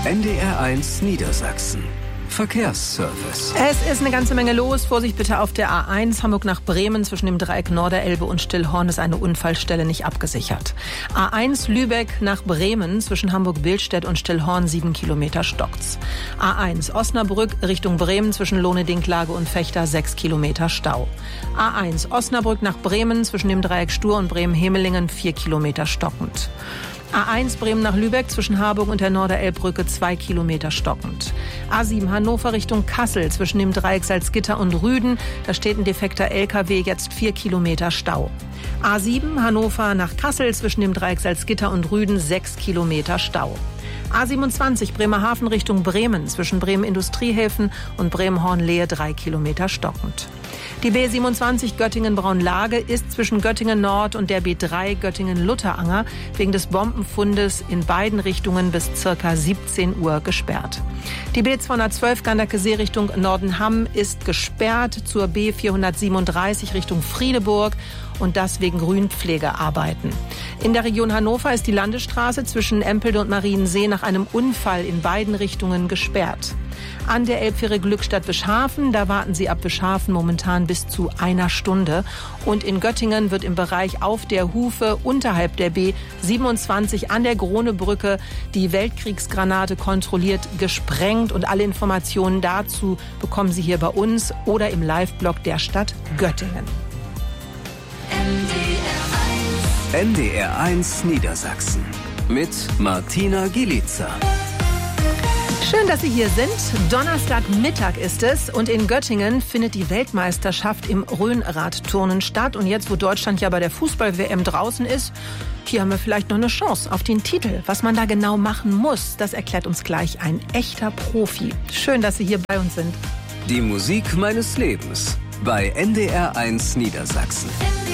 NDR1 Niedersachsen. Verkehrsservice. Es ist eine ganze Menge los. Vorsicht bitte auf der A1 Hamburg nach Bremen. Zwischen dem Dreieck Norderelbe und Stillhorn ist eine Unfallstelle nicht abgesichert. A1 Lübeck nach Bremen. Zwischen Hamburg-Billstedt und Stillhorn 7 Kilometer stockt's. A1 Osnabrück Richtung Bremen. Zwischen Lohne-Dinklage und Vechta 6 Kilometer Stau. A1 Osnabrück nach Bremen. Zwischen dem Dreieck Stur und Bremen-Hemelingen 4 Kilometer stockend. A1 Bremen nach Lübeck zwischen Harburg und der Norderelbbrücke 2 Kilometer stockend. A7 Hannover Richtung Kassel zwischen dem Dreieck Salzgitter und Rüden. Da steht ein defekter LKW, jetzt 4 Kilometer Stau. A7 Hannover nach Kassel zwischen dem Dreieck Salzgitter und Rüden 6 Kilometer Stau. A27 Bremerhaven Richtung Bremen zwischen Bremen Industriehäfen und Bremen-Hornlehe 3 Kilometer stockend. Die B27 Göttingen-Braunlage ist zwischen Göttingen Nord und der B3 Göttingen-Lutteranger wegen des Bombenfundes in beiden Richtungen bis ca. 17 Uhr gesperrt. Die B212 Ganderkesee Richtung Nordenham ist gesperrt zur B437 Richtung Friedeburg und das wegen Grünpflegearbeiten. In der Region Hannover ist die Landesstraße zwischen Empelde und Mariensee nach einem Unfall in beiden Richtungen gesperrt. An der Elbfähre Glückstadt-Bischhafen, da warten Sie ab Bischhafen momentan bis zu einer Stunde. Und in Göttingen wird im Bereich auf der Hufe unterhalb der B27 an der Gronebrücke die Weltkriegsgranate kontrolliert gesprengt. Und alle Informationen dazu bekommen Sie hier bei uns oder im Live-Blog der Stadt Göttingen. NDR1 Niedersachsen mit Martina Gielitzer. Schön, dass Sie hier sind. Donnerstagmittag ist es und in Göttingen findet die Weltmeisterschaft im Rhönradturnen statt. Und jetzt, wo Deutschland ja bei der Fußball-WM draußen ist, hier haben wir vielleicht noch eine Chance auf den Titel. Was man da genau machen muss, das erklärt uns gleich ein echter Profi. Schön, dass Sie hier bei uns sind. Die Musik meines Lebens bei NDR1 Niedersachsen.